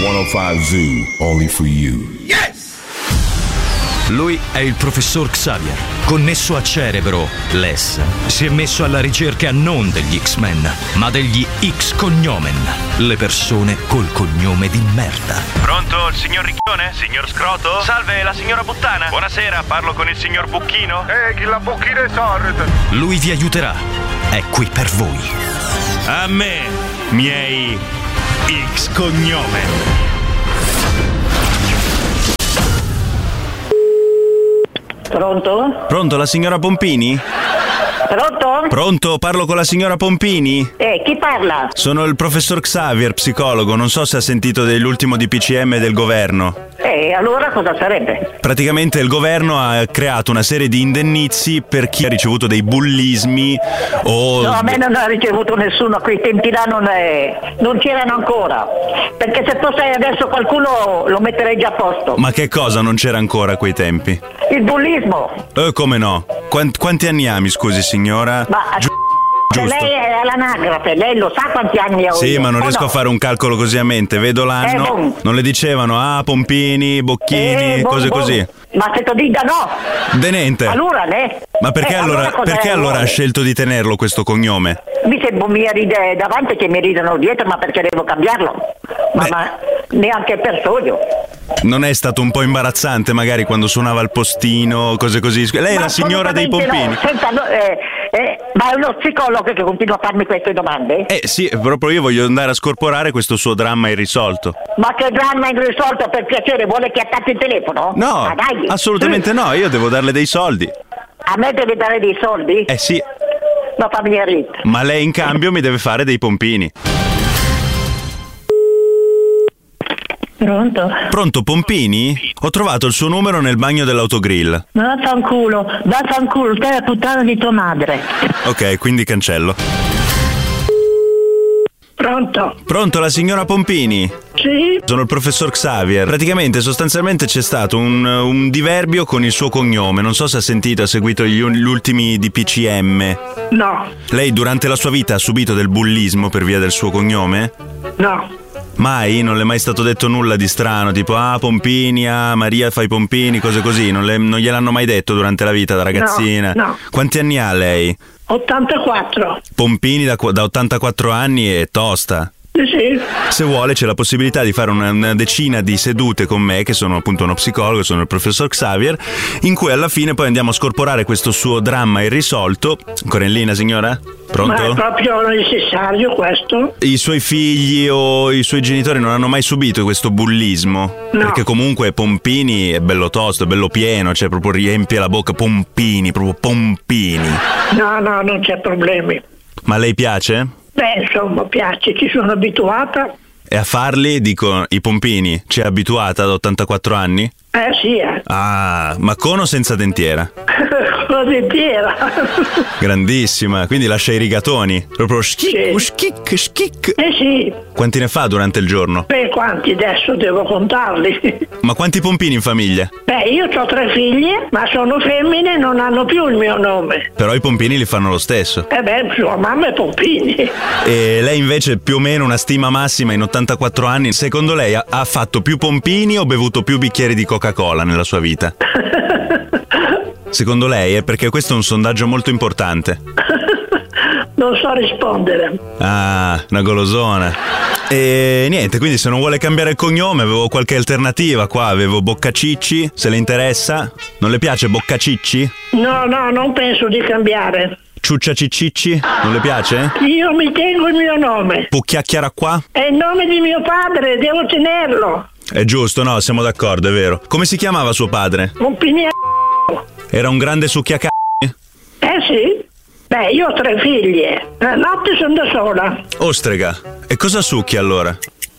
105 Zoo, only for you. Yes! Lui è il professor Xavier. Connesso a Cerebro, Les si è messo alla ricerca non degli X-Men, ma degli X-Cognomen, le persone col cognome di merda. Pronto, il signor Ricchione? Signor Scroto? Salve, la signora Puttana? Buonasera, parlo con il signor Bucchino? Chi la Bucchino è sorda? Lui vi aiuterà. È qui per voi. A me, miei X-Cognomen. Pronto? Pronto, la signora Pompini? Pronto? Pronto, parlo con la signora Pompini? Chi parla? Sono il professor Xavier, psicologo, non so se ha sentito dell'ultimo DPCM del governo. Allora cosa sarebbe? Praticamente il governo ha creato una serie di indennizi per chi ha ricevuto dei bullismi o... No, a me non ha ricevuto nessuno, a quei tempi là non c'erano ancora. Perché se fosse adesso qualcuno lo metterei già a posto. Ma che cosa non c'era ancora a quei tempi? Il bullismo. Come no? Quanti anni ha, mi scusi signora? Ma... Giusto. Lei è all'anagrafe, lei lo sa quanti anni ho io? Sì, ma non riesco a fare un calcolo così a mente. Vedo l'anno, non le dicevano Pompini, Bocchini, cose così. Ma se ti dica no. Denente. Allora ne? Ma perché allora ha scelto di tenerlo questo cognome? Mi sembra mi ride davanti che mi ridono dietro, ma perché devo cambiarlo? Ma neanche per sogno. Non è stato un po' imbarazzante magari quando suonava il postino, cose così? Lei è la signora dei pompini? No. Senta, ma è uno psicologo che continua a farmi queste domande? Sì, proprio io voglio andare a scorporare questo suo dramma irrisolto. Ma che dramma irrisolto, per piacere? Vuole che attacchi il telefono? No, dai. Assolutamente no, io devo darle dei soldi. A me deve dare dei soldi? Sì. Ma fammi ridere. Ma lei in cambio mi deve fare dei pompini. Pronto? Pronto, Pompini? Ho trovato il suo numero nel bagno dell'autogrill. Vaffanculo, te la puttana di tua madre. Ok, quindi cancello. Pronto? Pronto, la signora Pompini? Sì? Sono il professor Xavier. Praticamente, sostanzialmente c'è stato un diverbio con il suo cognome. Non so se ha sentito, ha seguito gli ultimi DPCM. No. Lei durante la sua vita ha subito del bullismo per via del suo cognome? No. Mai? Non le è mai stato detto nulla di strano? Tipo, Pompini, Maria fa i pompini, cose così? Non gliel'hanno mai detto durante la vita da ragazzina? No. Quanti anni ha lei? 84. Pompini da 84 anni è tosta. Sì. Se vuole c'è la possibilità di fare una decina di sedute con me, che sono appunto uno psicologo, sono il professor Xavier, in cui alla fine poi andiamo a scorporare questo suo dramma irrisolto. Ancora in linea, signora? Pronto? Ma è proprio necessario questo? I suoi figli o i suoi genitori non hanno mai subito questo bullismo? No. Perché comunque Pompini è bello tosto, è bello pieno, cioè proprio riempie la bocca, Pompini, proprio Pompini. No, non c'è problemi. Ma a lei piace? Beh, insomma, piace, ci sono abituata. E a farli, dico, i pompini, ci è abituata ad 84 anni? Sì. Ma con o senza dentiera? Con dentiera. Grandissima, quindi lascia i rigatoni. Proprio schicc. Sì. Quanti ne fa durante il giorno? Beh, quanti adesso devo contarli? Ma quanti pompini in famiglia? Beh, io ho 3 figlie, ma sono femmine e non hanno più il mio nome. Però i pompini li fanno lo stesso. Sua mamma è Pompini. E lei invece più o meno una stima massima in 84 anni, secondo lei ha fatto più pompini o bevuto più bicchieri di Coca-Cola nella sua vita? Secondo lei perché questo è un sondaggio molto importante. Non so rispondere. Una golosona. E niente, quindi se non vuole cambiare il cognome avevo qualche alternativa qua, avevo Boccacicci, se le interessa. Non le piace Boccacicci? No, non penso di cambiare. Ciuccia Ciccicci? Non le piace? Io mi tengo il mio nome. Pucchiacchiara qua? È il nome di mio padre, devo tenerlo. È giusto, no, siamo d'accordo, è vero. Come si chiamava suo padre? Pompini. Era un grande succhiacazzi? Sì. Beh, io ho 3 figlie. La notte sono da sola. Ostrega. E cosa succhia allora?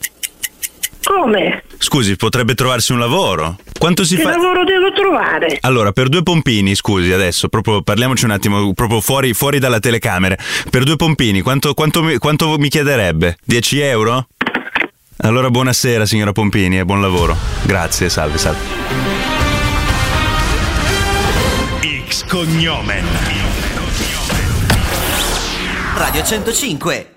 Come? Scusi, potrebbe trovarsi un lavoro. Quanto si fa? Che lavoro devo trovare? Allora, per 2 pompini, scusi, adesso, proprio parliamoci un attimo, proprio fuori dalla telecamera. Per 2 pompini, quanto mi chiederebbe? 10 euro? Allora, buonasera, signora Pompini, e buon lavoro. Grazie, salve. X-Cognomen. Radio 105.